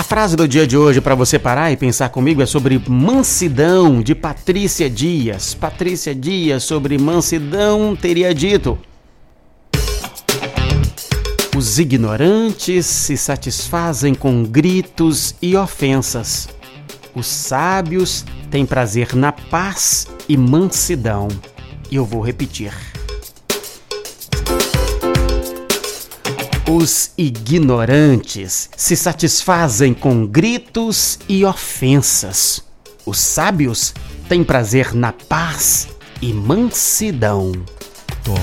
frase do dia de hoje para você parar e pensar comigo é sobre mansidão, de Patrícia Dias. Patrícia Dias, sobre mansidão, teria dito: os ignorantes se satisfazem com gritos e ofensas. Os sábios têm prazer na paz e mansidão. E eu vou repetir. Os ignorantes se satisfazem com gritos e ofensas. Os sábios têm prazer na paz e mansidão.